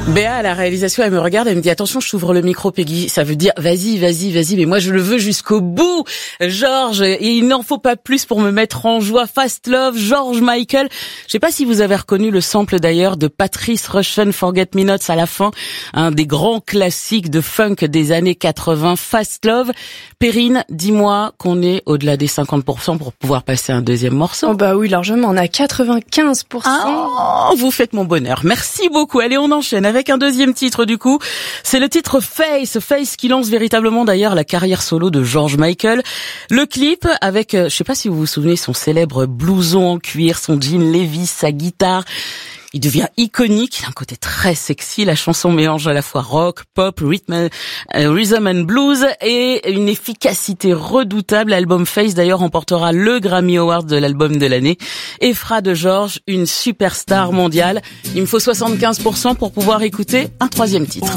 Béa, à la réalisation, elle me regarde, elle me dit attention, je t'ouvre le micro, Peggy. Ça veut dire vas-y, mais moi je le veux jusqu'au bout. George, il n'en faut pas plus pour me mettre en joie. Fast Love, George Michael. Je sais pas si vous avez reconnu le sample d'ailleurs de Patrice Rushen, Forget Me Nots à la fin, un des grands classiques de funk des années 80. Fast Love. Perrine, dis-moi qu'on est au-delà des 50% pour pouvoir passer un deuxième morceau. Oh bah oui, largement, on a 95%. Oh, vous faites mon bonheur. Merci beaucoup. Allez, on enchaîne avec un deuxième titre du coup. C'est le titre Face qui lance véritablement d'ailleurs la carrière solo de George Michael. Le clip avec, je sais pas si vous vous souvenez, son célèbre blouson en cuir, son jean Levi's, sa guitare. Il devient iconique, il a un côté très sexy, la chanson mélange à la fois rock, pop, rhythm and blues et une efficacité redoutable. L'album Face d'ailleurs remportera le Grammy Award de l'album de l'année et fera de George une superstar mondiale. Il me faut 75% pour pouvoir écouter un troisième titre.